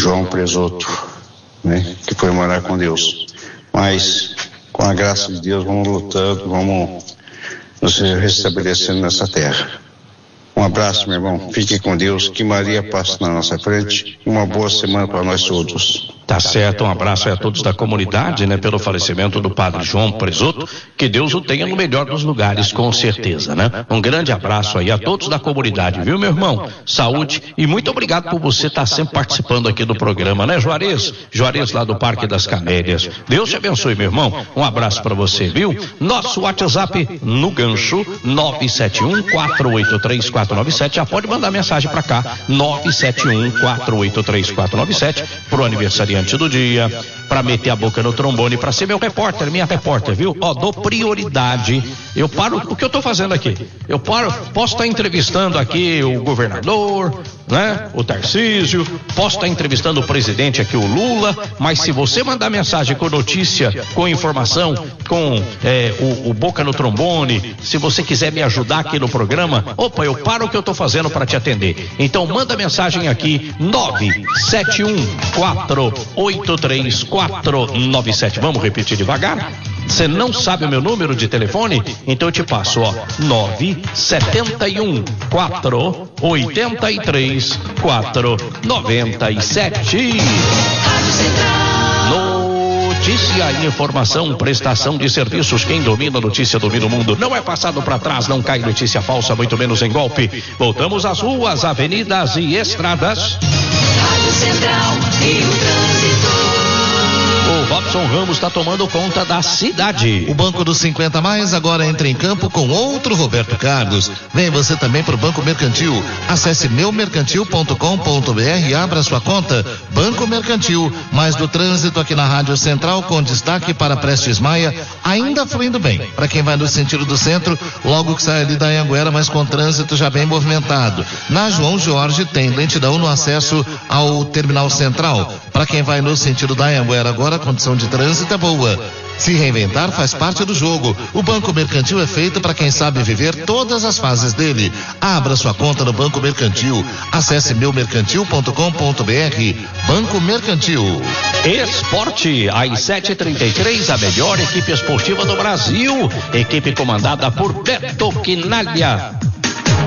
João Presoto, né, que foi morar com Deus. Mas, com a graça de Deus, vamos lutando, vamos nos restabelecendo nessa terra. Um abraço, meu irmão. Fique com Deus. Que Maria passe na nossa frente. Uma boa semana para nós todos. Tá certo, um abraço a todos da comunidade, né, pelo falecimento do padre João Presoto, que Deus o tenha no melhor dos lugares, com certeza, né? Um grande abraço aí a todos da comunidade, viu, meu irmão? Saúde e muito obrigado por você estar sempre participando aqui do programa, né, Juarez? Juarez lá do Parque das Camélias. Deus te abençoe, meu irmão. Um abraço para você, viu? Nosso WhatsApp no gancho 971-483-497. Já pode mandar mensagem para cá, 971-483-497, pro aniversariante do dia, para meter a boca no trombone, para ser meu repórter, minha repórter, viu? Ó, dou prioridade. Eu paro o que eu tô fazendo aqui. Eu paro, posso estar entrevistando aqui o governador, né? O Tarcísio, posso estar entrevistando o presidente aqui, o Lula, mas se você mandar mensagem com notícia, com informação, com o boca no trombone, se você quiser me ajudar aqui no programa, opa, eu paro o que eu tô fazendo para te atender. Então manda mensagem aqui, 971-483-497. Vamos repetir devagar? Você não sabe o meu número de telefone? Então eu te passo, ó, 971-483-497. Notícia, informação, prestação de serviços. Quem domina a notícia domina o mundo. Não é passado para trás, não cai notícia falsa, muito menos em golpe. Voltamos às ruas, avenidas e estradas. Rádio Central e o trânsito. O Robson Ramos está tomando conta da cidade. O Banco dos 50 Mais agora entra em campo com outro Roberto Carlos. Vem você também para o Banco Mercantil. Acesse meumercantil.com.br e abra sua conta. Banco Mercantil, mais do trânsito aqui na Rádio Central, com destaque para Prestes Maia, ainda fluindo bem. Para quem vai no sentido do centro, logo que sai ali da Anhanguera, mas com trânsito já bem movimentado. Na João Jorge tem lentidão no acesso ao Terminal Central. Para quem vai no sentido da Anhanguera agora, a condição de trânsito é boa. Se reinventar faz parte do jogo. O Banco Mercantil é feito para quem sabe viver todas as fases dele. Abra sua conta no Banco Mercantil. Acesse meumercantil.com.br. Banco Mercantil. Esporte, às 7h33, a melhor equipe esportiva do Brasil. Equipe comandada por Beto Quinalha.